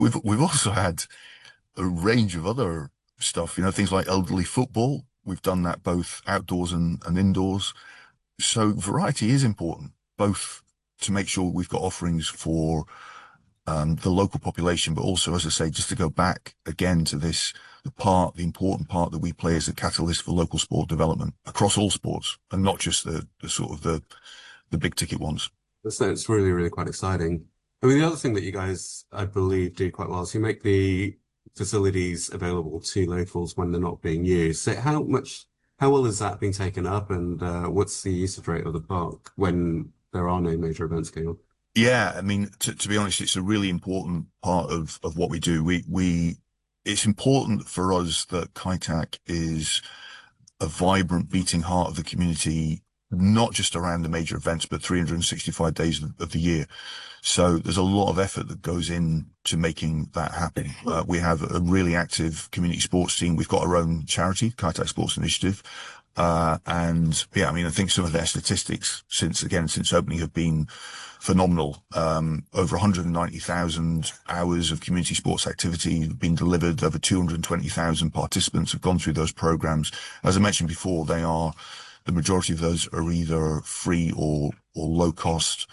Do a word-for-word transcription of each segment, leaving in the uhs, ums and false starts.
We've we've also had a range of other stuff, you know, things like elderly football. We've done that both outdoors and, and indoors. So variety is important, both to make sure we've got offerings for um, the local population, but also, as I say, just to go back again to this, the part, the important part that we play as a catalyst for local sport development across all sports, and not just the, the sort of the the big ticket ones. So it's really, really quite exciting. I mean, the other thing that you guys, I believe, do quite well is you make the facilities available to locals when they're not being used. So how much, how well is that being taken up, and uh, what's the usage rate of the park when there are no major events going on? Yeah, I mean, to, to be honest, it's a really important part of, of what we do. We, we, it's important for us that Kaitak is a vibrant beating heart of the community, not just around the major events, but three hundred sixty-five days of, of the year. So there's a lot of effort that goes in to making that happen. Uh, we have a really active community sports team. We've got our own charity, Kaitak Sports Initiative. Uh, and yeah, I mean, I think some of their statistics since, again, since opening have been phenomenal. Um, over one hundred ninety thousand hours of community sports activity have been delivered. Over two hundred twenty thousand participants have gone through those programs. As I mentioned before, they are, the majority of those are either free or, or low cost.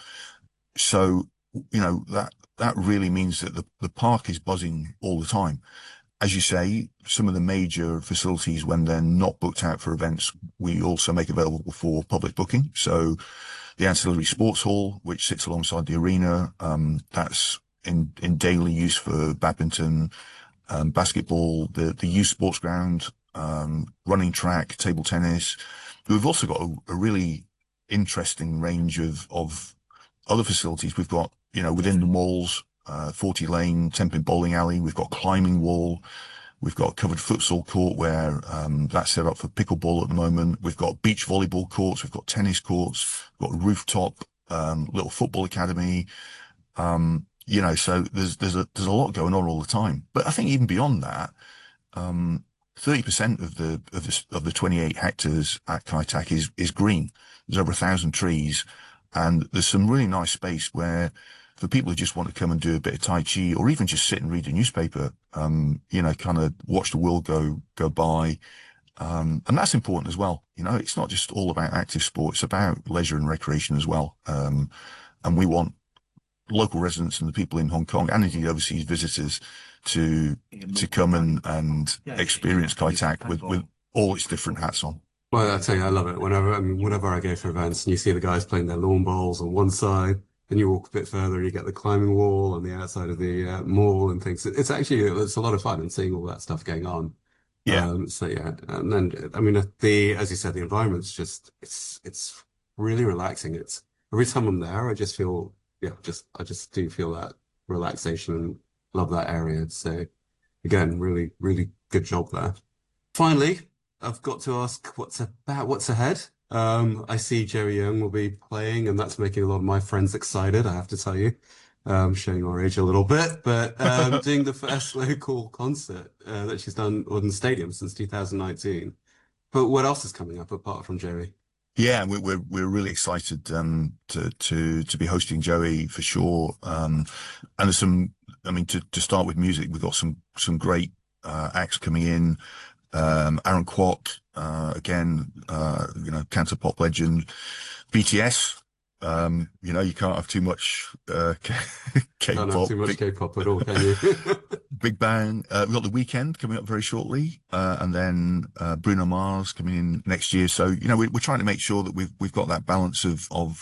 So, you know, that, that really means that the, the park is buzzing all the time. As you say, some of the major facilities, when they're not booked out for events, we also make available for public booking. So the ancillary sports hall, which sits alongside the arena, um, that's in, in daily use for badminton, um, basketball, the, the youth sports ground, um, running track, table tennis. We've also got a, a really interesting range of, of other facilities. We've got, you know, within the malls, uh, forty lane, ten pin bowling alley. We've got climbing wall. We've got a covered futsal court where, um, that's set up for pickleball at the moment. We've got beach volleyball courts. We've got tennis courts. We've got a rooftop, um, little football academy. Um, you know, so there's, there's a, there's a lot going on all the time. But I think even beyond that, um, thirty percent of the, of the, of the twenty-eight hectares at Kaitak is, is green. There's over a thousand trees, and there's some really nice space where for people who just want to come and do a bit of Tai Chi, or even just sit and read a newspaper, um, you know, kind of watch the world go, go by. Um, and that's important as well. You know, it's not just all about active sport. It's about leisure and recreation as well. Um, and we want local residents and the people in Hong Kong and indeed overseas visitors to, to come and, and experience Kaitak with, with all its different hats on. Well, I tell you, I love it. Whenever, I mean, whenever I go for events and you see the guys playing their lawn bowls on one side, and you walk a bit further and you get the climbing wall on the outside of the uh, mall and things. It's actually, it's a lot of fun and seeing all that stuff going on. Yeah. Um, so yeah, and then, I mean, the, as you said, the environment's just, it's, it's really relaxing. It's every time I'm there, I just feel, yeah, just, I just do feel that relaxation and love that area. So again, really, really good job there. Finally, I've got to ask what's about what's ahead. Um, I see Joey Young will be playing, and that's making a lot of my friends excited, I have to tell you. Um, showing our age a little bit, but um, doing the first local concert uh, that she's done on the stadium since two thousand nineteen. But what else is coming up apart from Joey? Yeah, we're we're we're really excited um to to to be hosting Joey for sure. Um and there's some, I mean, to to start with music, we've got some some great uh acts coming in. Um Aaron Kwok, uh again, uh you know, cancer pop legend. B T S, um, you know, you can't have too much uh Can't have K-pop. too much Big K-pop at all, can you? Big Bang. Uh, we've got The Weekend coming up very shortly, uh, and then uh, Bruno Mars coming in next year. So, you know, we, we're trying to make sure that we've we've got that balance of of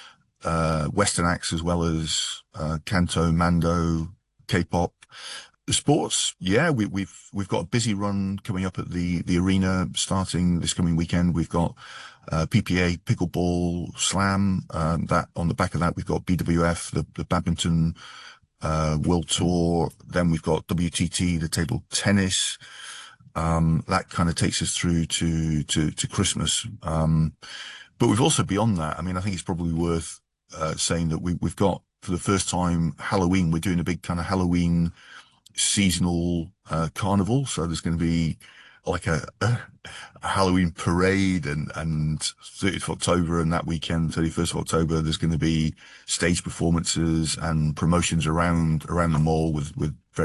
uh, Western acts as well as uh, Canto, Mando, K-pop. The sports, yeah, we, we've we've got a busy run coming up at the the arena starting this coming weekend. We've got uh, P P A, pickleball, slam. Um, that on the back of that, we've got B W F, the, the badminton uh, World Tour. Then we've got W T T, the table tennis. Um, that kind of takes us through to to to Christmas. Um, but we've also beyond that. I mean, I think it's probably worth uh, saying that we we've got for the first time Halloween. We're doing a big kind of Halloween seasonal uh, carnival. So there's going to be like a, a Halloween parade, and and thirtieth of October and that weekend, thirty-first of October, there's going to be stage performances and promotions around around the mall with with